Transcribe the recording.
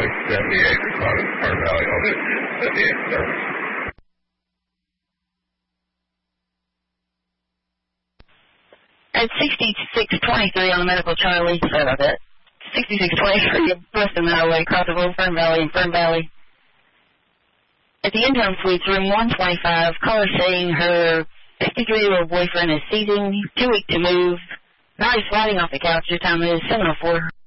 like 70 acres out of Fern Valley, on it, 70 acres. At 6623 on the medical Charlie, sorry about that. 6623, Western Highway, Crossville, Fern Valley, and Fern Valley. At the in-town suites, room 125, caller saying her 53-year-old boyfriend is seizing, too weak to move. Now he's sliding off the couch. Your time is 7:04.